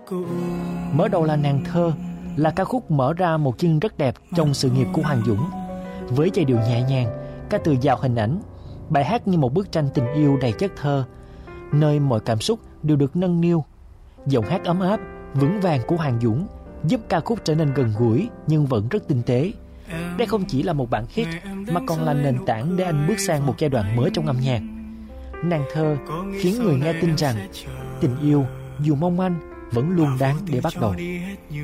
Mở đầu là Nàng Thơ, là ca khúc mở ra một chương rất đẹp trong sự nghiệp của Hoàng Dũng. Với giai điệu nhẹ nhàng, ca từ giàu hình ảnh, bài hát như một bức tranh tình yêu đầy chất thơ, nơi mọi cảm xúc đều được nâng niu. Giọng hát ấm áp, vững vàng của Hoàng Dũng giúp ca khúc trở nên gần gũi nhưng vẫn rất tinh tế. Đây không chỉ là một bản hit mà còn là nền tảng để anh bước sang một giai đoạn mới trong âm nhạc. Nàng Thơ khiến người nghe tin rằng tình yêu dù mong manh vẫn luôn đáng để bắt đầu.